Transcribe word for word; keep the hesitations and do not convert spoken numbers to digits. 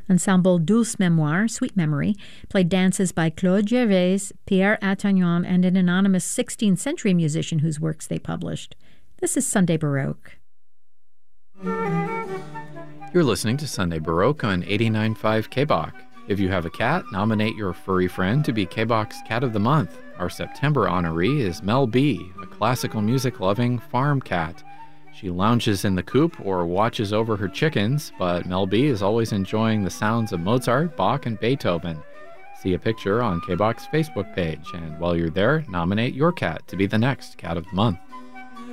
Ensemble Douce Mémoire, Sweet Memory, played dances by Claude Gervais, Pierre Attagnon, and an anonymous sixteenth century musician whose works they published. This is Sunday Baroque. You're listening to Sunday Baroque on eighty-nine point five K B O C. If you have a cat, nominate your furry friend to be K B O C's Cat of the Month. Our September honoree is Mel B, a classical music-loving farm cat. She lounges in the coop or watches over her chickens, but Mel B is always enjoying the sounds of Mozart, Bach, and Beethoven. See a picture on K B O C's Facebook page, and while you're there, nominate your cat to be the next Cat of the Month.